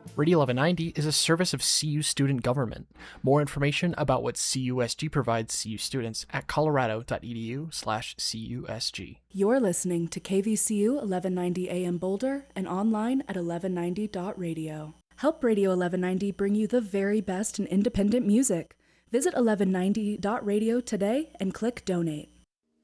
Radio 1190 is a service of CU Student Government. More information about what CUSG provides CU students at colorado.edu/CUSG. You're listening to KVCU 1190 AM Boulder and online at 1190.radio. Help Radio 1190 bring you the very best in independent music. Visit 1190.radio today and click donate.